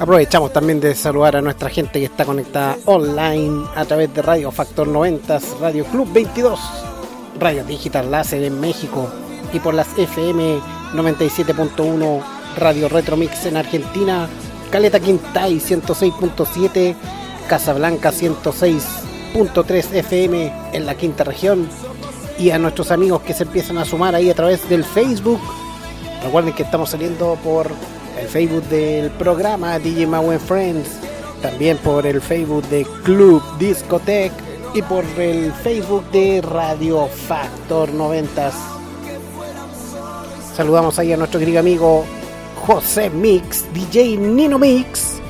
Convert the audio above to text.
Aprovechamos también de saludar a nuestra gente que está conectada online a través de Radio Factor 90, Radio Club 22, Radio Digital Láser en México y por las FM 97.1, Radio Retro Mix en Argentina, Caleta Quintay 106.7, Casablanca 106.3 FM en la quinta región, y a nuestros amigos que se empiezan a sumar ahí a través del Facebook. Recuerden que estamos saliendo por el Facebook del programa DJ Mau and Friends, también por el Facebook de Club Discotech y por el Facebook de Radio Factor 90. Saludamos ahí a nuestro querido amigo José Mix, DJ Nino Mix,